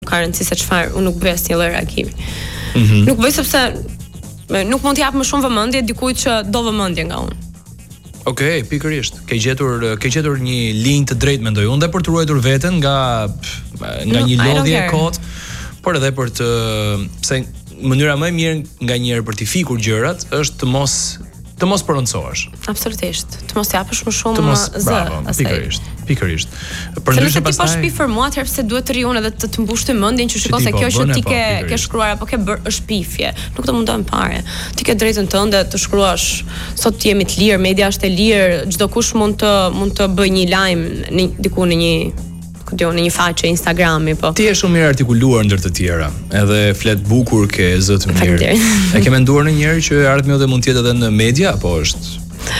ka rëndësi se çfarë, unë nuk bëj asnjë lloj reagimi. Nuk bëj sepse nuk mund të jap më shumë vëmendje dikujt që do vëmendje nga unë. Okej, pikërisht. Ke gjetur një linjë të drejtë mendoj unë dhe për të ruajtur veten nga një lodhje e kot, por edhe për të pse mënyra më e mirë nganjëherë për të fikur gjërat është të mos prononcohesh. Absolutisht. Të mos japësh më shumë zë. Pikërisht. Përndryshe pastaj. Ti po shpifër mua atëherë pse duhet të ri unë edhe të mbush të mendjen që shikoj se kjo që ti ke shkruar apo ke bërë është pifje. Nuk të mundon fare. Ti ke drejtën tënde të shkruash. Sot jemi të lirë, media është e lirë, çdo kush mund të bëjë një lajm diku në një faqe Instagrami, po. Ti je shumë mirë artikuluar ndër të tjera, edhe flet bukur, ke zë të mirë. E ke menduar ndonjëherë që ardhmja mund të jetë edhe në media apo është?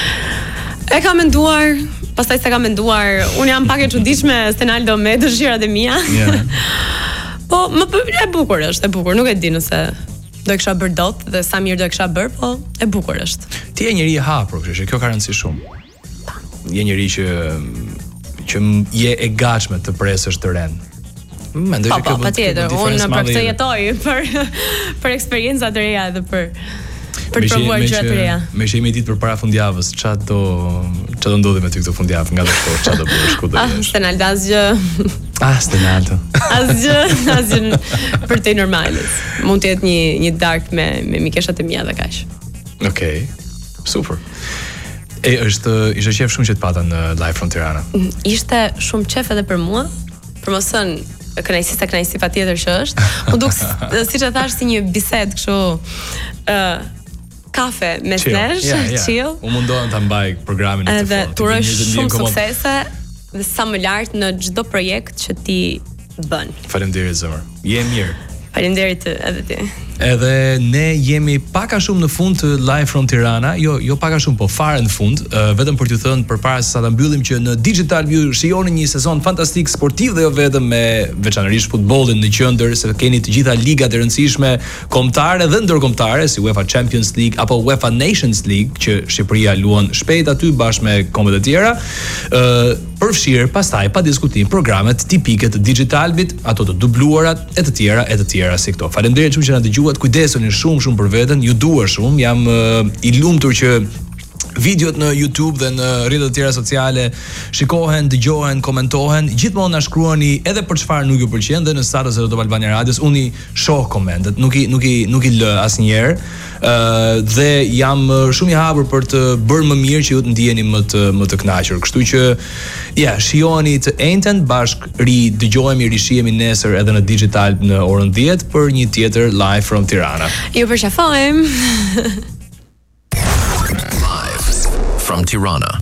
E kam menduar, pastaj s'e kam menduar. Unë jam pak e çuditshme, Stenaldo, me dëshirat e mia. Po, e bukur është, nuk e di nëse do e kisha bërë dot dhe sa mirë do e kisha bërë, po e bukur është. Ti je njëri i hapur, kështu që kjo ka rëndësi shumë. Je njëri që je e gatshme të presësh të ren. Mendoj që kjo patjetër, unë për këtë jetoj për eksperienca të reja dhe për të provuar gjëra të reja. Me që jemi ditë përpara fundjavës, çfarë do ndodhi me ty këtë fundjavë nga do çfarë do bësh, ku do jesh? Stenaldo, asgjë. Stenaldo. Asgjë për të normalës. Mund të jetë një dark me mikeshat e mia dhe kaq. Okej. Super. Ishte qef shumë që të pata në Live from Tirana. Ishte shumë qef edhe për mua, për mos thënë kënaqësi patjetër që është. Unë duk siç e thash si një bisedë kështu kafe mes nesh, chill. Unë mundohem ta mbaj programin në telefon. Edhe turoj shumë suksese dhe sa më lart në çdo projekt që ti bën. Faleminderit zemër. Je mirë. Faleminderit edhe ti. Edhe ne jemi pak a shumë në fund të Live from Tirana, jo pak a shumë, po fare në fund, vetëm për t'ju thënë përpara se sa ta mbyllim që në Digital View shijoni një sezon fantastik sportiv dhe jo vetëm me veçanërisht futbollin në qendër, se keni të gjitha ligat e rëndësishme kombëtare dhe ndërkombëtare si UEFA Champions League apo UEFA Nations League që Shqipëria luan shpejt aty bashkë me kombet e tjera. Përfshirë pastaj pa diskutim programet tipike të Digitalbit, ato të dubluarat e të tjera si këto. Faleminderit shumë që na dëgjuat. Kujdesuni shumë për veten, ju dua shumë. Jam i lumtur që videot në YouTube dhe në rrjetet e tjera sociale shikohen, dëgjohen, komentohen. Gjithmonë na shkruani edhe për çfarë nuk ju pëlqen dhe në status e Top Albania Radios unë shoh komentet, nuk i lë asnjëherë. Dhe jam shumë i hapur për të bërë më mirë që ju të ndiheni më të kënaqur. Kështu që shihoni të njëjtën bashk dëgjohemi, rishihemi nesër edhe në Digital në orën 10 për një tjetër Live from Tirana. Ju përshafojmë. From Tirana.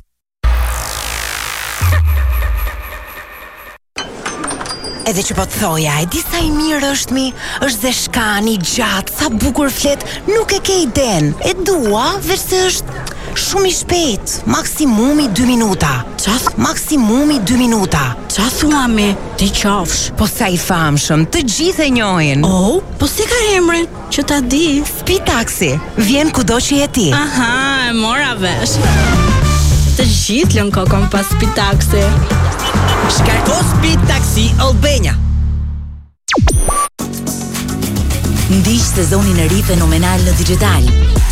Edhe që po të thoja, e di sa i mirë është dhe shkani gjatë, sa bukur flet, nuk e ke iden. E dua, veç se është shumë i shpejt, maksimumi 2 minuta. Maksimumi 2 minuta. Qa thua me, ti qafsh? Po sa i famshëm, të gjithë e njohin. Oh, po si ka emrin, që ta di? Spitaxi, vjen kudo që je ti. Aha, e mora vesh. Të gjithë lën kokon pas Spitaxi. Shkarko Spitaxi Albania. Ndiq sezonin e ri fenomenal në Digital.